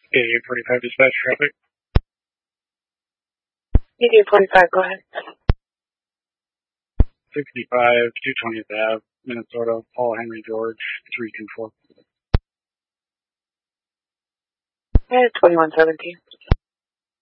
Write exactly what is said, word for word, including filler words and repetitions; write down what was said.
eight forty-five dispatch traffic. eight forty-five, go ahead. sixty-five, two twentieth Ave, Minnesota, Paul Henry George, three two four. Yeah, twenty-one seventeen.